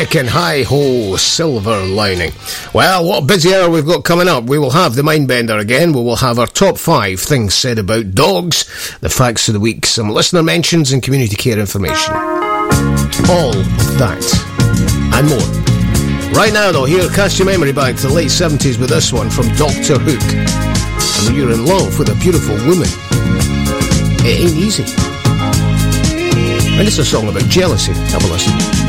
Reckon, hi-ho, silver lining. Well, what a busy hour we've got coming up. We will have the Mindbender again. We will have our top 5 things said about dogs, the facts of the week, some listener mentions and community care information. All that and more. Right now, though, here, cast your memory back to the late 70s with this one from Dr. Hook. And when you're in love with a beautiful woman, it ain't easy. And it's a song about jealousy. Have a listen.